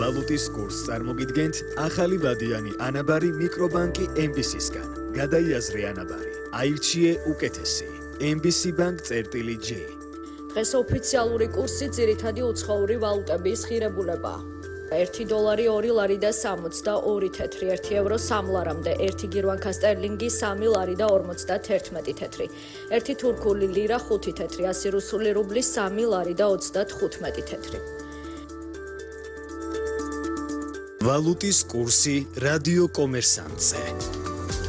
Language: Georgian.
ვალუტის კურსს წარმოგიდგენთ ახალი ვადიანი ანაბარი მიკრობანკი MBC-სგან. გადაიაზრე ანაბარი. აირჩიე უკეთესი. MBC Bank-J. დღეს ოფიციალური კურსი ძირითადი უცხოური ვალუტების ღირებულებაა. 1 დოლარი 2 ლარი და 62 თეთრი, 1 ევრო 3 ლარამდე, 1 გირვანქა სტერლინგი 3 ლარი და 51 თეთრი, 1 თურქული ლირა 5 თეთრი, 100 რუსული რუბლი 3 ლარი და 35 თეთრი. ვალუტის კურსი რადიო კომერსანტზე.